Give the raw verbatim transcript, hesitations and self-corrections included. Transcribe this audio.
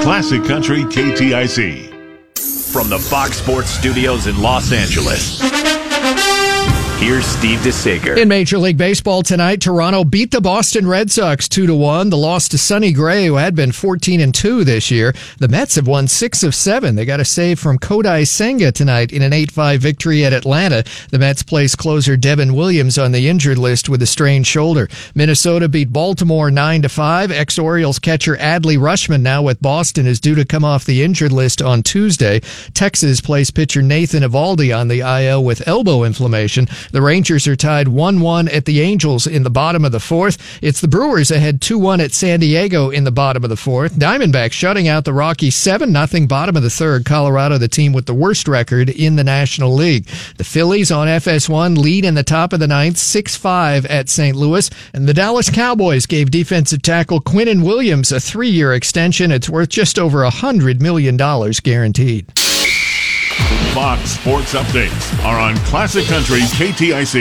Classic Country K T I C. From the Fox Sports Studios in Los Angeles, here's Steve DeSager. In Major League Baseball tonight, Toronto beat the Boston Red Sox two to one. The loss to Sonny Gray, who had been fourteen and two this year. The Mets have won six of seven. They got a save from Kodai Senga tonight in an eight five victory at Atlanta. The Mets place closer Devin Williams on the injured list with a strained shoulder. Minnesota beat Baltimore nine to five. Ex-Orioles catcher Adley Rutschman, now with Boston, is due to come off the injured list on Tuesday. Texas placed pitcher Nathan Eovaldi on the I L with elbow inflammation. The Rangers are tied one one at the Angels in the bottom of the fourth. It's the Brewers ahead two one at San Diego in the bottom of the fourth. Diamondbacks shutting out the Rockies seven nothing bottom of the third. Colorado, the team with the worst record in the National League. The Phillies on F S one lead in the top of the ninth, six five at Saint Louis. And the Dallas Cowboys gave defensive tackle Quinnen Williams a three-year extension. It's worth just over one hundred million dollars guaranteed. Fox Sports Updates are on Classic Country K T I C.